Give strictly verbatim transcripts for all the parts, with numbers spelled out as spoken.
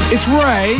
It's Ray.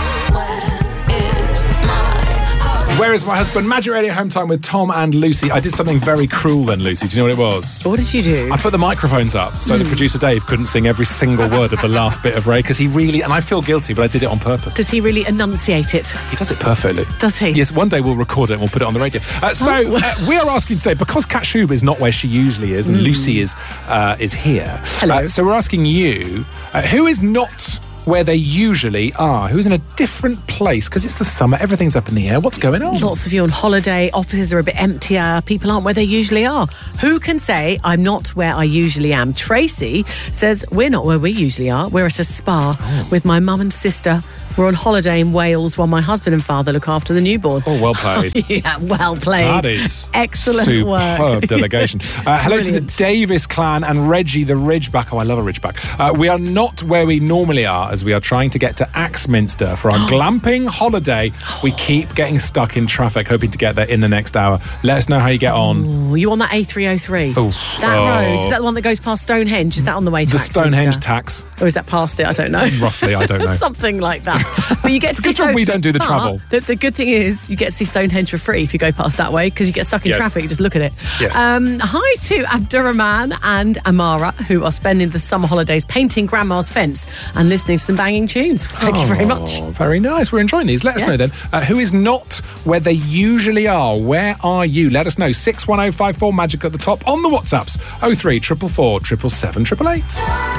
Where is my husband? Magic Radio Home Time with Tom and Lucy. I did something very cruel then, Lucy. Do you know what it was? What did you do? I put the microphones up so mm. the producer Dave couldn't sing every single word of the last bit of Ray, because he really, and I feel guilty, but I did it on purpose. Does he really enunciate it? He does it perfectly. Does he? Yes, one day we'll record it and we'll put it on the radio. Uh, so oh. uh, we are asking today, because Kat Schub is not where she usually is and mm. Lucy is uh, is here. Hello. Uh, so we're asking you, uh, who is not where they usually are, who's in a different place, because it's the summer, everything's up in the air. What's going on? Lots of you on holiday, offices are a bit emptier, people aren't where they usually are. Who can say, I'm not where I usually am? Tracy says, we're not where we usually are. We're at a spa oh. with my mum and sister. We're on holiday in Wales while my husband and father look after the newborn. Oh, well played. Oh, yeah, well played. That is excellent superb work. Superb delegation. Uh, hello Brilliant. to the Davis clan and Reggie the Ridgeback. Oh, I love a Ridgeback. Uh, we are not where we normally are, as we are trying to get to Axminster for our glamping holiday. We keep getting stuck in traffic, hoping to get there in the next hour. Let us know how you get on. Ooh, you on that A three oh three? Oof. That oh. road, is that the one that goes past Stonehenge? Is that on the way to the Axminster? Stonehenge tax? Or is that past it? I don't know. Roughly, I don't know. Something like that. But you get to It's see good we don't do the but travel. The, the good thing is you get to see Stonehenge for free if you go past that way, because you get stuck in yes. traffic. You just look at it. Yes. Um, hi to Abdurrahman and Amara, who are spending the summer holidays painting Grandma's fence and listening to some banging tunes. Thank oh, you very much. Very nice. We're enjoying these. Let us yes. know then. Uh, who is not where they usually are? Where are you? Let us know. six one oh five four Magic at the top on the WhatsApps. oh three four four four seven seven eight eight eight.